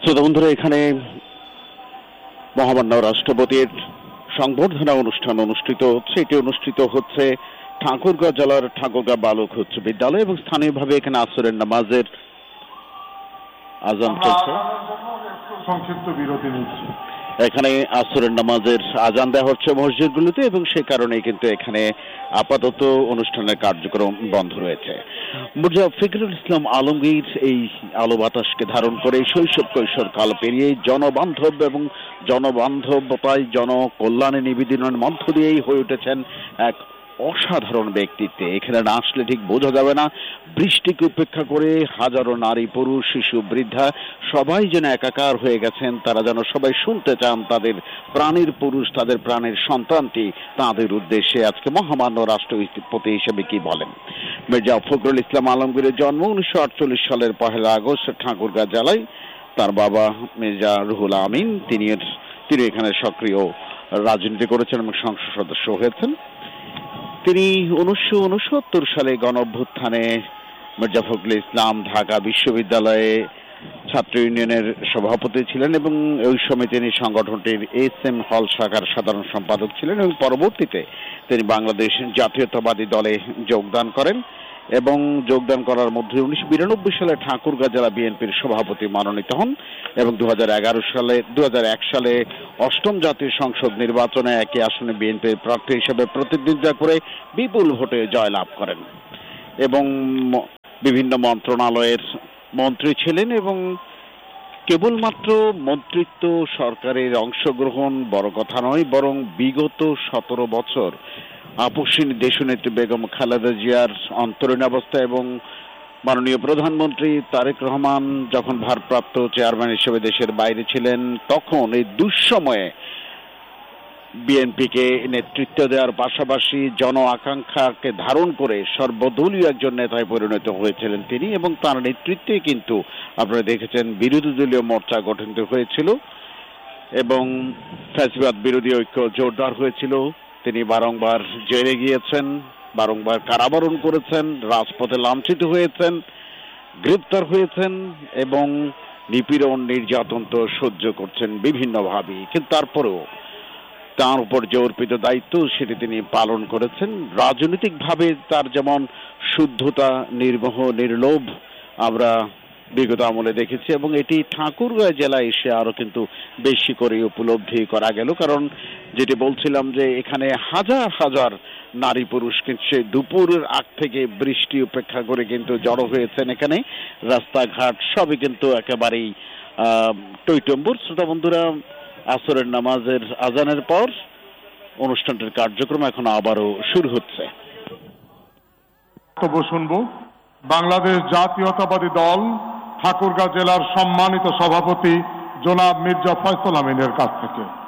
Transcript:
শ্রোতা বন্ধুরা, এখানে মহামান্য রাষ্ট্রপতির সংবর্ধনা অনুষ্ঠান অনুষ্ঠিত হচ্ছে। এটি অনুষ্ঠিত হচ্ছে ঠাকুরগাঁও জেলার ঠাকুরগাঁও বালক উচ্চ বিদ্যালয় এবং স্থানীয়ভাবে এখানে আসরের নামাজের আজান চলছে। সংক্ষিপ্ত বিরতি নিচ্ছি। এখানে আসরের নামাজের আজান দেওয়া হচ্ছে মসজিদগুলোতে এবং সেই কারণেই কিন্তু এখানে আপাতত অনুষ্ঠানের কার্যক্রম বন্ধ রয়েছে। মির্জা ফখরুল ইসলাম আলমগীর এই আলো বাতাসকে ধারণ করে শৈশব কৈশোর কাল পেরিয়ে জনবান্ধব এবং জনবান্ধবতায় জনকল্যাণে নিবেদনের মধ্য দিয়েই হয়ে উঠেছেন এক অসাধারণ ব্যক্তিত্বে। এখানে না আসলে ঠিক বোঝা যাবে না, বৃষ্টিকে উপেক্ষা করে হাজারো নারী পুরুষ শিশু বৃদ্ধা সবাই যেন একাকার হয়ে গেছেন। তারা যেন সবাই শুনতে চান তাদের প্রাণের পুরুষ, তাদের প্রাণের সন্তানটি তাদের উদ্দেশ্যে আজকে মহামান্য রাষ্ট্রপতি হিসেবে কি বলেন। মির্জা ফখরুল ইসলাম আলমগীরের জন্ম 1948 সালের 1 আগস্ট ঠাকুরগাঁও জেলায়। তার বাবা মির্জা রুহুল আমিন, তিনি এখানে সক্রিয় রাজনীতি করেছেন এবং সংসদ সদস্য হয়েছেন। তিনি 1969 সালে গণঅভ্যুত্থানে মির্জা ফখরুল ইসলাম ঢাকা বিশ্ববিদ্যালয়ে ছাত্র ইউনিয়নের সভাপতি ছিলেন এবং ওই সময় তিনি সংগঠনটির SM হল শাখার সাধারণ সম্পাদক ছিলেন এবং পরবর্তীতে তিনি বাংলাদেশ জাতীয়তাবাদী দলে যোগদান করেন এবং যোগদান করার মধ্যে 1992 সালে ঠাকুরগাঁও জেলা বিএনপির সভাপতি মনোনীত হন এবং 2001 সালে 8ম জাতীয় সংসদ নির্বাচনে একই আসনে বিএনপির প্রার্থী হিসেবে প্রতিদ্বন্দ্বিতা করে বিপুল ভোটে জয়লাভ করেন এবং বিভিন্ন মন্ত্রণালয়ের মন্ত্রী ছিলেন এবং কেবলমাত্র মন্ত্রিত্ব সরকারের অংশগ্রহণ বড় কথা নয়, বরং বিগত 17 বছর আপসীন দেশনেত্রী বেগম খালেদা জিয়ার অন্তরীণ অবস্থা এবং মাননীয় প্রধানমন্ত্রী তারেক রহমান যখন ভারপ্রাপ্ত চেয়ারম্যান হিসেবে দেশের বাইরে ছিলেন, তখন এই দুঃসময়ে বিএনপিকে নেতৃত্ব দেওয়ার পাশাপাশি জন আকাঙ্ক্ষাকে ধারণ করে সর্বদলীয় একজন নেতায় পরিণত হয়েছিলেন তিনি এবং তার নেতৃত্বে কিন্তু আপনারা দেখেছেন বিরোধী দলীয় মোর্চা গঠিত হয়েছিল এবং ফ্যাসিবাদ বিরোধী ঐক্য জোরদার হয়েছিল। তিনি বারংবার জেলে গিয়েছেন, বারংবার কারাবরণ করেছেন, রাজপথে লাঞ্ছিত হয়েছেন, গ্রেপ্তার হয়েছেন এবং নিপীড়ন নির্যাতন তো সহ্য করছেন বিভিন্নভাবে, কিন্তু তারপরেও তার উপর যে অর্পিত দায়িত্ব সেটি তিনি পালন করেছেন। রাজনৈতিকভাবে তার যেমন শুদ্ধতা, নির্মোহ, নির্লোভ আমরা বিগত আমলে দেখেছি এবং এটি ঠাকুরগাঁও জেলায় এসে আরো কিন্তু বেশি করে উপলব্ধি করা গেল। কারণ যেটি বলছিলাম যে এখানে হাজার হাজার নারী পুরুষ কিন্তু সে দুপুরের আগ থেকে বৃষ্টি উপেক্ষা করে কিন্তু জড়ো হয়েছেন। এখানে রাস্তাঘাট সবই কিন্তু একেবারেই টইটম্বুর। শ্রোতা বন্ধুরা, আসরের নামাজের আজানের পর অনুষ্ঠানটির কার্যক্রম এখন আবারও শুরু হচ্ছে। শুনবো বাংলাদেশ জাতীয়তাবাদী দল ঠাকুরগাঁও জেলার সম্মানিত সভাপতি জনাব মির্জা ফয়সাল আমিনের কাছ থেকে।